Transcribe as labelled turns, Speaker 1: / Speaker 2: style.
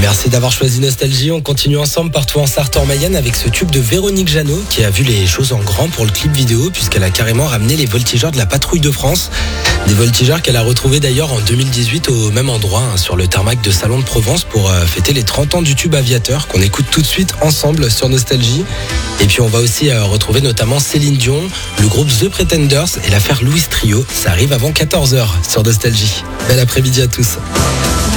Speaker 1: Merci d'avoir choisi Nostalgie. On continue ensemble partout en Sarthe en Mayenne avec ce tube de Véronique Jeannot qui a vu les choses en grand pour le clip vidéo puisqu'elle a carrément ramené les voltigeurs de la patrouille de France. Des voltigeurs qu'elle a retrouvés d'ailleurs en 2018 au même endroit, sur le tarmac de Salon de Provence pour fêter les 30 ans du tube Aviateur qu'on écoute tout de suite ensemble sur Nostalgie. Et puis on va aussi retrouver notamment Céline Dion, le groupe The Pretenders et l'affaire Louis Trio. Ça arrive avant 14h sur Nostalgie. Bel après-midi à tous.